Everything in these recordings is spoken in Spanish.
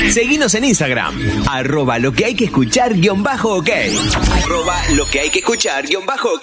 Seguinos en Instagram, @lo que hay que escuchar _ok. @lo que hay que escuchar _ok.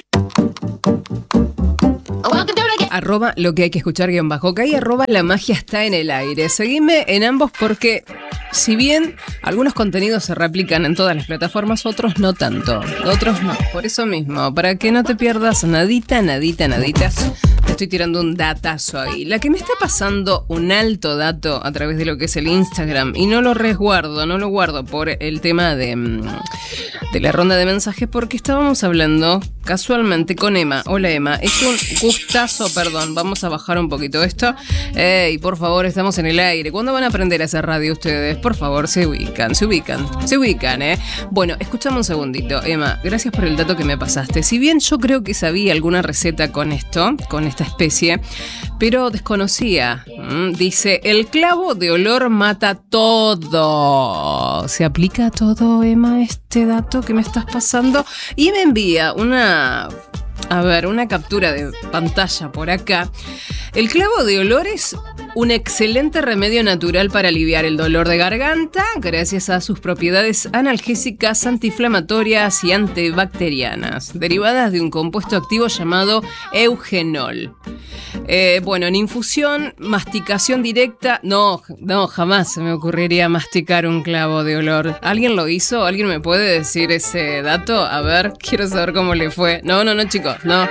@lo que hay que escuchar _ok y @la magia está en el aire. Seguime en ambos porque si bien algunos contenidos se replican en todas las plataformas, otros no tanto. Otros no. Por eso mismo, para que no te pierdas nadita, te estoy tirando un datazo ahí. La que me está pasando un alto dato a través de lo que es el Instagram y no lo guardo por el tema de la ronda de mensajes porque estábamos hablando casualmente con Emma. Hola Emma, es un gustazo, perdón, vamos a bajar un poquito esto. Y por favor, estamos en el aire. ¿Cuándo van a aprender a hacer radio ustedes? Por favor, se ubican, Bueno, escuchame un segundito, Emma, gracias por el dato que me pasaste. Si bien yo creo que sabía alguna receta con esto, con esta especie, pero desconocía. Dice, el clavo de olor mata todo. ¿Se aplica a todo, Emma, este dato que me estás pasando? Y me envía una captura de pantalla por acá. El clavo de olor es un excelente remedio natural para aliviar el dolor de garganta gracias a sus propiedades analgésicas, antiinflamatorias y antibacterianas, derivadas de un compuesto activo llamado eugenol. En infusión, masticación directa, no, jamás se me ocurriría masticar un clavo de olor. ¿Alguien lo hizo? ¿Alguien me puede decir ese dato? A ver, quiero saber cómo le fue. No, chicos, no.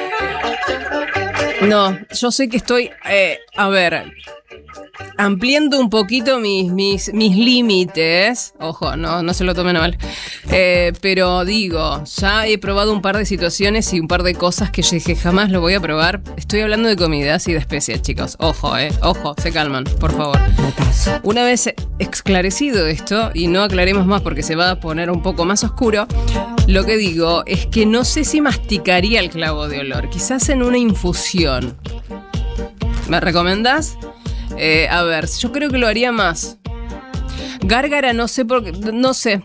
No, yo sé que estoy, ampliando un poquito mis límites. Ojo, no se lo tomen a mal. Pero digo, ya he probado un par de situaciones y un par de cosas que yo dije jamás lo voy a probar. Estoy hablando de comidas y de especies, chicos. Ojo, se calman, por favor. Una vez esclarecido esto, y no aclaremos más porque se va a poner un poco más oscuro, lo que digo es que no sé si masticaría el clavo de olor. Quizás en una infusión. ¿Me recomendás? Yo creo que lo haría más. Gárgara, no sé, porque no sé,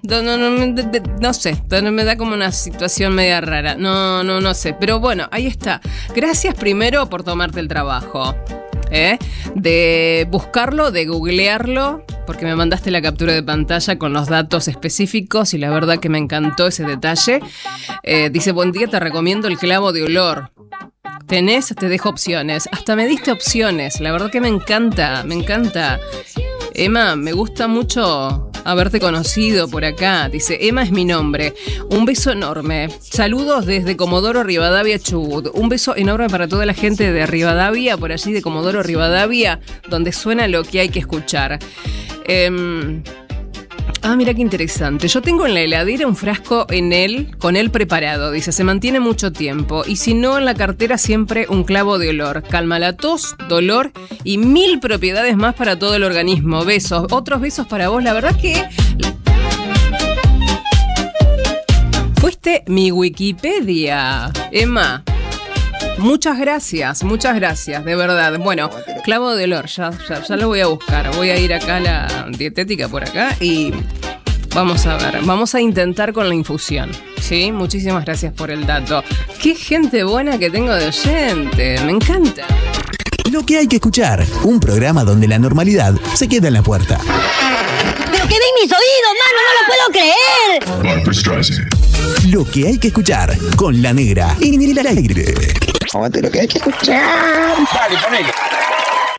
me da como una situación media rara. No sé, pero bueno, ahí está. Gracias primero por tomarte el trabajo, de buscarlo, de googlearlo, porque me mandaste la captura de pantalla con los datos específicos y la verdad que me encantó ese detalle. Dice, buen día, te recomiendo el clavo de olor. Te dejo opciones. Hasta me diste opciones. La verdad que me encanta. Emma, me gusta mucho haberte conocido por acá. Dice, Emma es mi nombre. Un beso enorme. Saludos desde Comodoro Rivadavia, Chubut. Un beso enorme para toda la gente de Rivadavia, por allí de Comodoro Rivadavia, donde suena lo que hay que escuchar. Mira qué interesante. Yo tengo en la heladera un frasco con él preparado. Dice, se mantiene mucho tiempo. Y si no, en la cartera siempre un clavo de olor. Calma la tos, dolor y 1000 propiedades más para todo el organismo. Besos. Otros besos para vos. La verdad que fuiste mi Wikipedia, Emma. Muchas gracias, de verdad. Bueno, clavo de olor, ya lo voy a buscar. Voy a ir acá a la dietética por acá y vamos a ver. Vamos a intentar con la infusión, ¿sí? Muchísimas gracias por el dato. Qué gente buena que tengo de oyente, me encanta. Lo que hay que escuchar, un programa donde la normalidad se queda en la puerta. ¡Pero qué ven mis oídos, mano! ¡No lo puedo creer! Lo que hay que escuchar, con La Negra, en el aire. Aguante lo que hay que escuchar. Dale, ponele.